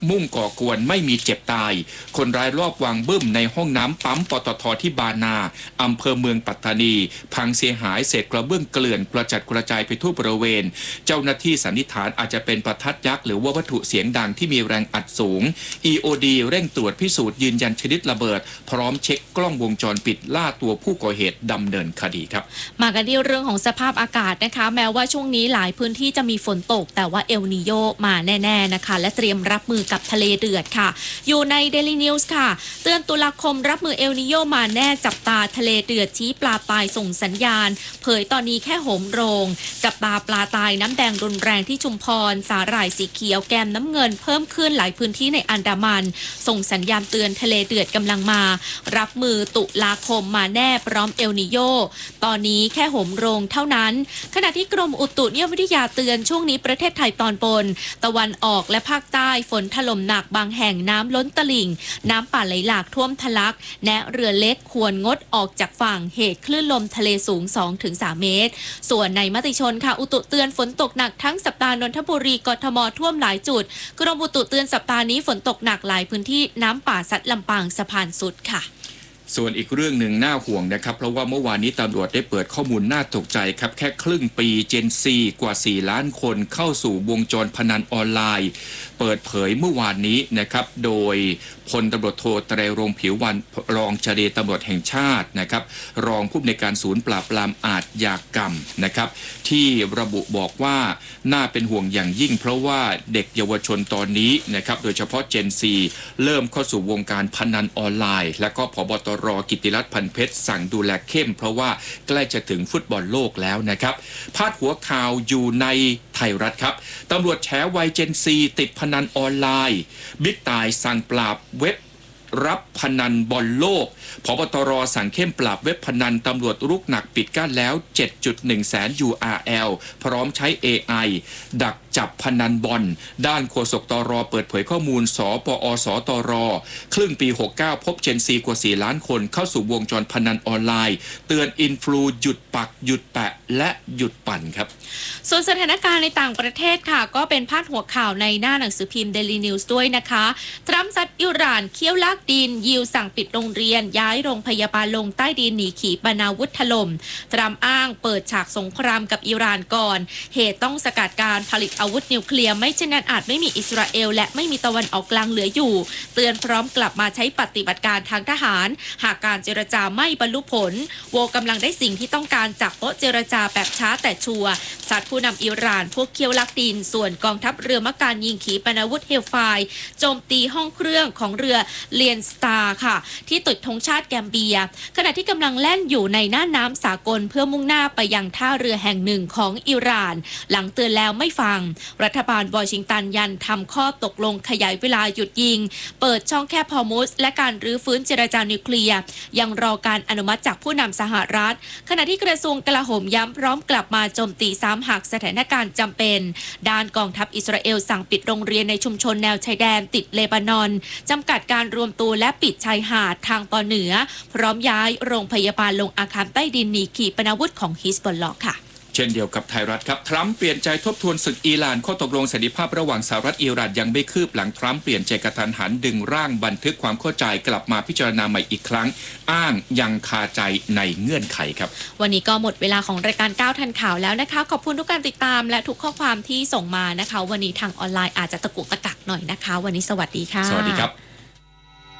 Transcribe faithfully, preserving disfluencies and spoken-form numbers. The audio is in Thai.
มุ่งก่อกวนไม่มีเจ็บตายคนร้ายรอบวางบึ้มในห้องน้ำปั๊มปตทที่บานาอำเภอเมืองปัตตานีพังเสียหายเศษกระเบื้องเกลื่อนกระจัดกระจายไปทั่วบริเวณเจ้าหน้าที่สันนิษฐานอาจจะเป็นประทัดยักษ์หรือว่าวัตถุเสียงดังที่มีแรงอัดสูง อี โอ ดี เร่งตรวจพิสูจน์ยืนยันชนิดระเบิดพร้อมเช็คกล้องวงจรปิดล่าตัวผู้ก่อเหตุดำเนินคดีครับมากันที่เรื่องของสภาพอากาศนะคะแม้ว่าช่วงนี้หลายพื้นที่จะมีฝนตกแต่ว่าเอลนีโยมาแน่ๆนะคะและเตรียมรับมือกับทะเลเดือดค่ะอยู่ใน Daily News ค่ะเตือนตุลาคมรับมือเอลนีโยมาแน่จับตาทะเลเดือดชี้ปลาตายส่งสัญญาณเผยตอนนี้แค่โหมโรงจับตาปลาตายน้ำแดงรุนแรงที่ชุมพรสาหร่ายสีเขียวแกมน้ำเงินเพิ่มขึ้นหลายพื้นที่ในอันดามันส่งสัญญาณเตือนทะเลเดือดกำลังมารับมือตุลาคมมาแน่พร้อมเอลนีโยตอนนี้แค่โหมโรงเท่านั้นขณะที่กรมอุตุนิยมวิทยาเตือนช่วงนี้ประเทศไทยตอนบนตะวันออกและภาคใต้ฝนถล่มหนักบางแห่งน้ำล้นตลิ่งน้ำป่าไหลหลากท่วมทะลักแนะเรือเล็กควรงดออกจากฝั่งเหตุคลื่นลมทะเลสูง สองถึงสาม เมตรส่วนในมติชนค่ะอุตุเตือนฝนตกหนักทั้งสัปดาห์นนทบุรีกทมท่วมหลายจุดกรมอุตุเตือนสัปดาห์นี้ฝนตกหนักหลายพื้นที่น้ำป่าซัดลำปางสะพานสุดค่ะส่วนอีกเรื่องหนึ่งน่าห่วงนะครับเพราะว่าเมื่อวานนี้ตำรวจได้เปิดข้อมูลน่าตกใจครับแค่ครึ่งปีเจนซีกว่าสี่ล้านคนเข้าสู่วงจรพนันออนไลน์เปิดเผยเมื่อวานนี้นะครับโดยพลตำรวจโทไตรรงค์ผิววรรณรองเจรตำรวจแห่งชาตินะครับรองผู้อำนวยการศูนย์ปราบปรามอาชญากรรมนะครับที่ระบุบอกว่าน่าเป็นห่วงอย่างยิ่งเพราะว่าเด็กเยาวชนตอนนี้นะครับโดยเฉพาะเจนซีเริ่มเข้าสู่วงการพนันออนไลน์และก็ผบตรกิติรัตน์พันเพชรสั่งดูแลเข้มเพราะว่าใกล้จะถึงฟุตบอลโลกแล้วนะครับพาดหัวข่าวอยู่ในไทยรัฐครับตำรวจแฉวัยเจนซีติดพนันออนไลน์บิ๊กต่ายสั่งปราบเว็บรับพนันบอลโลกผบตรสั่งเข้มปราบเว็บพนันตำรวจรุกหนักปิดกั้นแล้ว เจ็ดจุดหนึ่ง แสน ยู อาร์ แอล พร้อมใช้ เอ ไอ ดักจับพนันบอลด้านโฆษกตรเปิดเผยข้อมูลสปอสตรครึ่งปีหกสิบเก้าพบเจนซีกว่าสี่ล้านคนเข้าสู่วงจรพนันออนไลน์เตือนอินฟลูหยุดปักหยุดแปะและหยุดปั่นครับส่วนสถานการณ์ในต่างประเทศค่ะก็เป็นพาดหัวข่าวในหน้าหนังสือพิมพ์ Daily News ด้วยนะคะทรัมป์ซัดอิหร่านเคี่ยวลากดินยิวสั่งปิดโรงเรียนย้ายโรงพยาบาลลงใต้ดินหนีขีปนาวุธถล่มทรัมป์อ้างเปิดฉากสงครามกับอิหร่านก่อนเหตุต้องสกัดการผลิตอาวุธนิวเคลียร์ไม่เช่นนั้นอาจไม่มีอิสราเอลและไม่มีตะวันออกกลางเหลืออยู่เตือนพร้อมกลับมาใช้ปฏิบัติการทางทหารหากการเจรจาไม่บรรลุผลโวกำลังได้สิ่งที่ต้องการจากโต๊ะเจรจาแบบช้าแต่ชัวร์สัตว์ผู้นำอิหร่านพวกเคี่ยวลักดินส่วนกองทัพเรือมักการยิงขีปนาวุธเฮลไฟร์โจมตีห้องเครื่องของเรือเลียนสตาร์ค่ะที่ติดธงชาติแกมเบียขณะที่กำลังแล่นอยู่ในน่านน้ำสากลเพื่อมุ่งหน้าไปยังท่าเรือแห่งหนึ่งของอิหร่านหลังเตือนแล้วไม่ฟังรัฐบาลวอชิงตันยันทำข้อตกลงขยายเวลาหยุดยิงเปิดช่องแคบฮอร์มุสและการรื้อฟื้นเจรจานิวเคลียร์ยังรอการอนุมัติจากผู้นำสหรัฐขณะที่กระทรวงกลาโหมย้ำพร้อมกลับมาโจมตีซ้ำหากสถานการณ์จำเป็นด้านกองทัพอิสราเอลสั่งปิดโรงเรียนในชุมชนแนวชายแดนติดเลบานอนจำกัดการรวมตัวและปิดชายหาดทางตอนเหนือพร้อมย้ายโรงพยาบาลลงอาคารใต้ดินหนีขีปนาวุธของฮิสบอลเลาะห์ค่ะเช่นเดียวกับไทยรัฐครับทรัมป์เปลี่ยนใจทบทวนศึกอิหร่านข้อตกลงสันติภาพระหว่างสหรัฐอิหร่านยังไม่คืบหลังทรัมป์เปลี่ยนใจกระทันหันดึงร่างบันทึกความเข้าใจกลับมาพิจารณาใหม่อีกครั้งอ้างยังคาใจในเงื่อนไขครับวันนี้ก็หมดเวลาของรายการก้าวทันข่าวแล้วนะคะขอบคุณทุกการติดตามและทุกข้อความที่ส่งมานะคะวันนี้ทางออนไลน์อาจจะตะกุกตะกักหน่อยนะคะวันนี้สวัสดีค่ะสวัสดีครับ